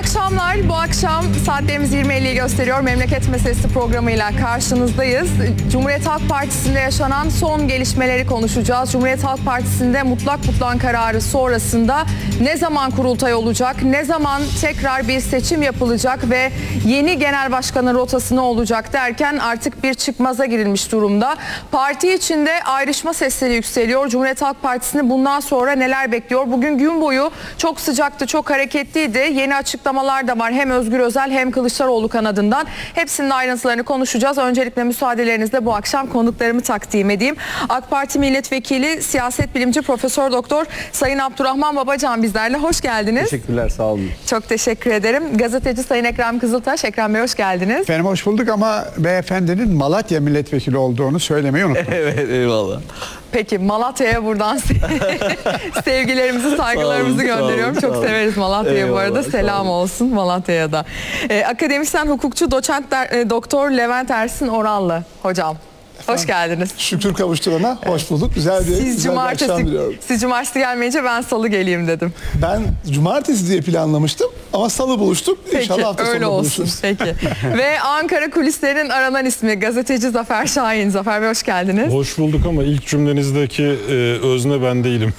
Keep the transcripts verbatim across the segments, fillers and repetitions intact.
akşamlar. Bu akşam saatlerimiz yirmi elliyi gösteriyor. Memleket Meselesi programıyla karşınızdayız. Cumhuriyet Halk Partisi'nde yaşanan son gelişmeleri konuşacağız. Cumhuriyet Halk Partisi'nde mutlak butlan kararı sonrasında ne zaman kurultay olacak, ne zaman tekrar bir seçim yapılacak ve yeni genel başkanın rotası ne olacak derken artık bir çıkmaza girilmiş durumda. Parti içinde ayrışma sesleri yükseliyor. Cumhuriyet Halk Partisi'ni bundan sonra neler bekliyor? Bugün gün boyu çok sıcaktı, çok hareketliydi. Yeni açıklamalar da var hem Özgür Özel hem Kılıçdaroğlu kanadından. Hepsinin ayrıntılarını konuşacağız. Öncelikle müsaadelerinizle bu akşam konuklarımı takdim edeyim. AK Parti Milletvekili, siyaset bilimci Profesör Doktor Sayın Abdurrahman Babacan bizlerle. Hoş geldiniz. Teşekkürler, sağ olun. Çok teşekkür ederim. Gazeteci Sayın Ekrem Kızıltaş. Ekrem Bey hoş geldiniz. Efendim hoş bulduk ama beyefendinin Malatya milletvekili olduğunu söylemeyi unuttum. Evet, eyvallah. Peki Malatya'ya buradan sevgilerimizi, saygılarımızı Sağ olun, gönderiyorum. sağ Çok olun. severiz Malatya'yı bu Eyvallah, arada. sağ Selam olun. olsun Malatya'ya da. Ee, akademisyen hukukçu doçent der, e, doktor Levent Ersin Oranlı hocam. Hoş geldiniz. Şükür kavuşturana hoş bulduk. Güzel bir, Siz güzel bir cumartesi, akşam diliyorum. siz cumartesi gelmeyince ben salı geleyim dedim. Ben cumartesi diye planlamıştım ama salı buluştuk. Peki İnşallah hafta öyle sonu olsun. buluşuruz. Peki. Ve Ankara kulislerinin aranan ismi gazeteci Zafer Şahin. Zafer Bey hoş geldiniz. Hoş bulduk ama ilk cümlenizdeki e, özne ben değilim.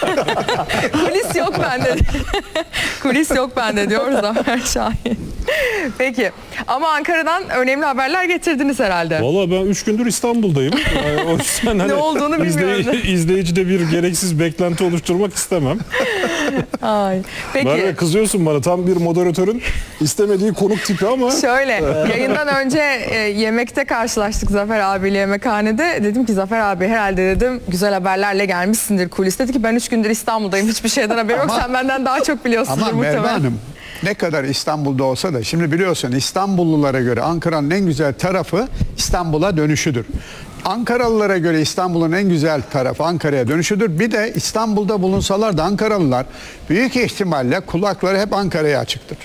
Kulis yok bende. Kulis yok bende diyor Zafer Şahin. Peki. Ama Ankara'dan önemli haberler getirdiniz herhalde. Valla ben üç gündür İstanbul'dayım. Yani o yüzden hani Ne olduğunu bilmiyorum. izley- izleyicide bir gereksiz beklenti oluşturmak istemem. Ay. Peki. Merve kızıyorsun bana, tam bir moderatörün istemediği konuk tipi ama. Şöyle yayından önce e, yemekte karşılaştık Zafer abiyle yemekhanede. Dedim ki Zafer abi herhalde dedim güzel haberlerle gelmişsindir kulis. Dedi ki ben üç gündür İstanbul'dayım, hiçbir şeyden haberim yok. Ama- Sen benden daha çok biliyorsundur Ama Merve muhtemelen. Hanım ne kadar İstanbul'da olsa da şimdi biliyorsun İstanbullulara göre Ankara'nın en güzel tarafı İstanbul'a dönüşüdür. Ankaralılara göre İstanbul'un en güzel tarafı Ankara'ya dönüşüdür. Bir de İstanbul'da bulunsalar da Ankaralılar büyük ihtimalle kulakları hep Ankara'ya açıktır.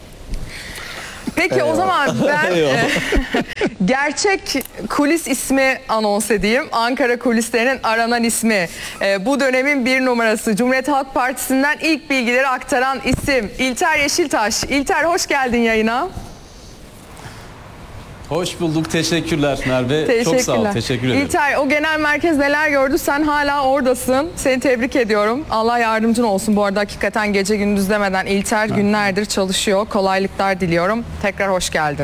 Peki o zaman ben e, gerçek kulis ismi anons edeyim. Ankara kulislerinin aranan ismi. E, bu dönemin bir numarası. Cumhuriyet Halk Partisi'nden ilk bilgileri aktaran isim İlter Yeşiltaş. İlter hoş geldin yayına. Hoş bulduk, teşekkürler Merve. Teşekkürler. Çok sağ ol, teşekkür ederim. İlter o genel merkez neler gördü? Sen hala oradasın. Seni tebrik ediyorum. Allah yardımcın olsun. Bu arada hakikaten gece gündüz demeden İlter günlerdir çalışıyor. Kolaylıklar diliyorum. Tekrar hoş geldin.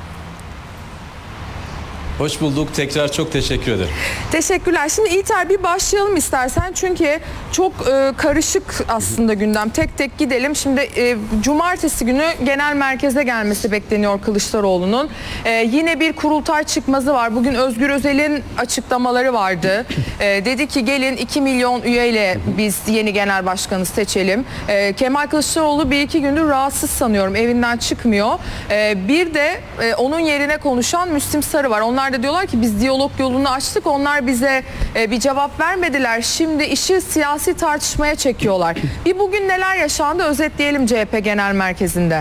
Hoş bulduk, tekrar çok teşekkür ederim. Teşekkürler. Şimdi İlter bir başlayalım istersen. Çünkü çok e, karışık aslında gündem. Tek tek gidelim. Şimdi e, cumartesi günü genel merkeze gelmesi bekleniyor Kılıçdaroğlu'nun. E, yine bir kurultay çıkmazı var. Bugün Özgür Özel'in açıklamaları vardı. E, dedi ki gelin iki milyon üyeyle biz yeni genel başkanı seçelim. E, Kemal Kılıçdaroğlu bir iki gündür rahatsız sanıyorum. Evinden çıkmıyor. E, bir de e, onun yerine konuşan Müslim Sarı var. Onlar da diyorlar ki biz diyalog yolunu açtık. Onlar bize e, bir cevap vermediler. Şimdi işi siyasi tartışmaya çekiyorlar. Bir bugün neler yaşandı özetleyelim C H P Genel Merkezi'nde.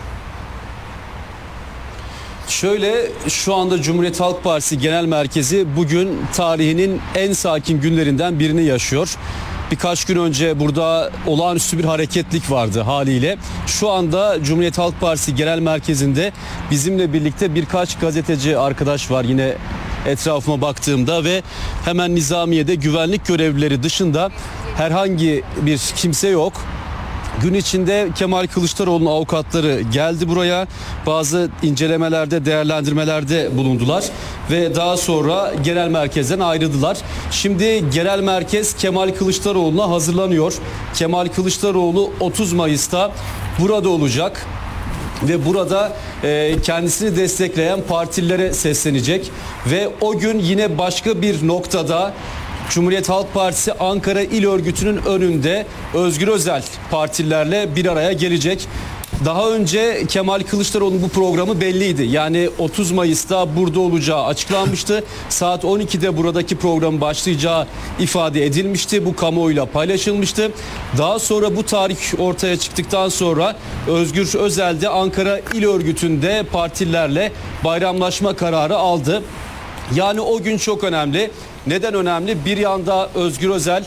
Şöyle, şu anda Cumhuriyet Halk Partisi Genel Merkezi bugün tarihinin en sakin günlerinden birini yaşıyor. Birkaç gün önce burada olağanüstü bir hareketlik vardı haliyle. Şu anda Cumhuriyet Halk Partisi Genel Merkezi'nde bizimle birlikte birkaç gazeteci arkadaş var yine etrafıma baktığımda ve hemen Nizamiye'de güvenlik görevlileri dışında herhangi bir kimse yok. Gün içinde Kemal Kılıçdaroğlu'nun avukatları geldi buraya. Bazı incelemelerde, değerlendirmelerde bulundular ve daha sonra genel merkezden ayrıldılar. Şimdi genel merkez Kemal Kılıçdaroğlu'na hazırlanıyor. Kemal Kılıçdaroğlu otuz Mayıs'ta burada olacak ve burada e, kendisini destekleyen partilere seslenecek ve o gün yine başka bir noktada Cumhuriyet Halk Partisi Ankara İl Örgütü'nün önünde Özgür Özel partilerle bir araya gelecek. Daha önce Kemal Kılıçdaroğlu'nun bu programı belliydi. Yani otuz Mayıs'ta burada olacağı açıklanmıştı. Saat on ikide buradaki programın başlayacağı ifade edilmişti. Bu kamuoyuyla paylaşılmıştı. Daha sonra bu tarih ortaya çıktıktan sonra Özgür Özel de Ankara İl Örgütü'nde partilerle bayramlaşma kararı aldı. Yani o gün çok önemli. Neden önemli? Bir yanda Özgür Özel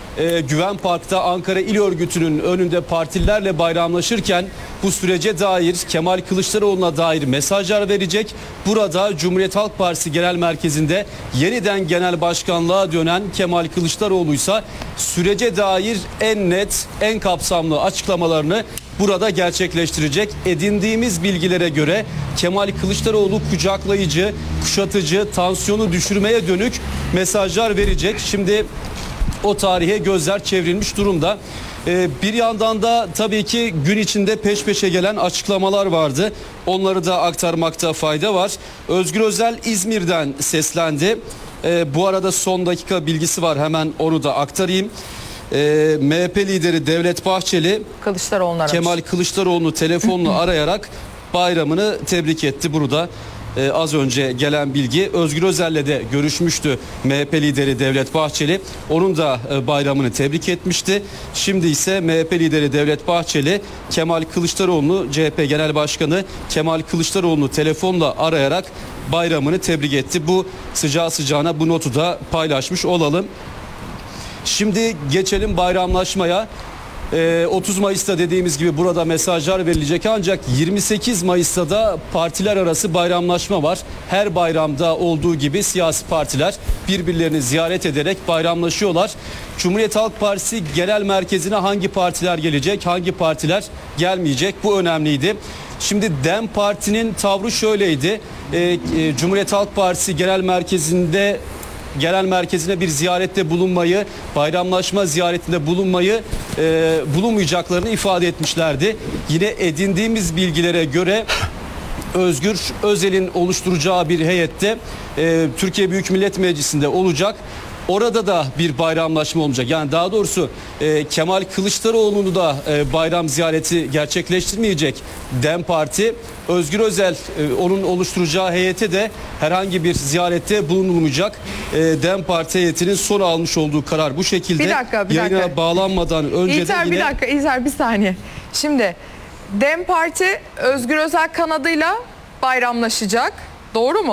e, Güven Park'ta Ankara İl Örgütü'nün önünde partililerle bayramlaşırken bu sürece dair, Kemal Kılıçdaroğlu'na dair mesajlar verecek. Burada Cumhuriyet Halk Partisi Genel Merkezi'nde yeniden genel başkanlığa dönen Kemal Kılıçdaroğlu ise sürece dair en net, en kapsamlı açıklamalarını burada gerçekleştirecek. Edindiğimiz bilgilere göre Kemal Kılıçdaroğlu kucaklayıcı, kuşatıcı, tansiyonu düşürmeye dönük mesajlar verecek. Şimdi o tarihe gözler çevrilmiş durumda. Ee, bir yandan da tabii ki gün içinde peş peşe gelen açıklamalar vardı. Onları da aktarmakta fayda var. Özgür Özel İzmir'den seslendi. Ee, bu arada son dakika bilgisi var, hemen onu da aktarayım. Ee, M H P lideri Devlet Bahçeli Kılıçdaroğlu'nu aramış. Kemal Kılıçdaroğlu'nu telefonla arayarak bayramını tebrik etti. Burada e, az önce gelen bilgi. Özgür Özel'le de görüşmüştü M H P lideri Devlet Bahçeli. Onun da e, bayramını tebrik etmişti. Şimdi ise M H P lideri Devlet Bahçeli Kemal Kılıçdaroğlu'nu, C H P Genel Başkanı Kemal Kılıçdaroğlu'nu telefonla arayarak bayramını tebrik etti. Bu sıcağı sıcağına bu notu da paylaşmış olalım. Şimdi geçelim bayramlaşmaya. Ee, otuz Mayıs'ta dediğimiz gibi burada mesajlar verilecek, ancak yirmi sekiz Mayıs'ta da partiler arası bayramlaşma var. Her bayramda olduğu gibi siyasi partiler birbirlerini ziyaret ederek bayramlaşıyorlar. Cumhuriyet Halk Partisi Genel Merkezi'ne hangi partiler gelecek, hangi partiler gelmeyecek, bu önemliydi. Şimdi DEM Parti'nin tavrı şöyleydi. Ee, e, Cumhuriyet Halk Partisi Genel Merkezi'nde genel merkezine bir ziyarette bulunmayı, bayramlaşma ziyaretinde bulunmayı e, bulunmayacaklarını ifade etmişlerdi. Yine edindiğimiz bilgilere göre Özgür Özel'in oluşturacağı bir heyette e, Türkiye Büyük Millet Meclisi'nde olacak. Orada da bir bayramlaşma olacak. Yani daha doğrusu e, Kemal Kılıçdaroğlu'nu da e, bayram ziyareti gerçekleştirmeyecek DEM Parti. Özgür Özel e, onun oluşturacağı heyete de herhangi bir ziyarette bulunulmayacak. E, DEM Parti heyetinin son almış olduğu karar bu şekilde. Bir dakika, bir Yayına dakika. bağlanmadan önce İlter de yine... bir dakika, İlter bir saniye. Şimdi DEM Parti Özgür Özel kanadıyla bayramlaşacak. Doğru mu?